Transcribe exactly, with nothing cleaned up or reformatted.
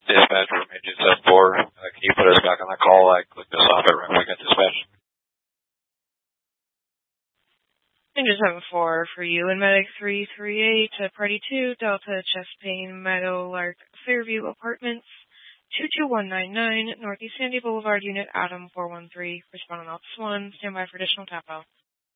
Dispatch from Agent seven four. Uh, can you put us back on the call? I clicked this off it right when we got dispatched. Agent seven four for you and Medic three three eight to Party two, Delta Chastain Meadowlark Fairview Apartments, two two one nine nine, Northeast Sandy Boulevard, Unit Adam four one three. Respond on Office one. Stand by for additional tap out.